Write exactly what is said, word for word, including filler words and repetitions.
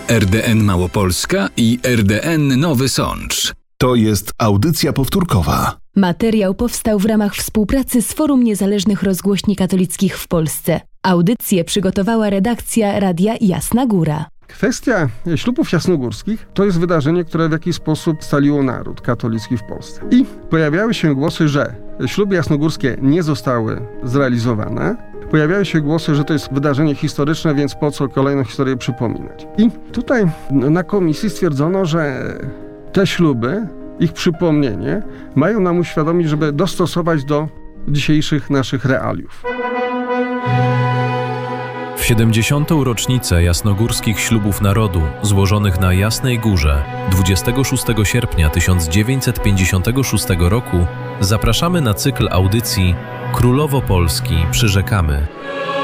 R D N Małopolska i R D N Nowy Sącz. To jest audycja powtórkowa. Materiał powstał w ramach współpracy z Forum Niezależnych Rozgłośni Katolickich w Polsce. Audycję przygotowała redakcja Radia Jasna Góra. Kwestia ślubów jasnogórskich to jest wydarzenie, które w jakiś sposób scaliło naród katolicki w Polsce. I pojawiały się głosy, że śluby jasnogórskie nie zostały zrealizowane. Pojawiały się głosy, że to jest wydarzenie historyczne, więc po co kolejną historię przypominać. I tutaj na komisji stwierdzono, że te śluby, ich przypomnienie mają nam uświadomić, żeby dostosować do dzisiejszych naszych realiów. W siedemdziesiątą rocznicę jasnogórskich ślubów narodu złożonych na Jasnej Górze dwudziestego szóstego sierpnia tysiąc dziewięćset pięćdziesiątego szóstego roku zapraszamy na cykl audycji Królowo Polski przyrzekamy.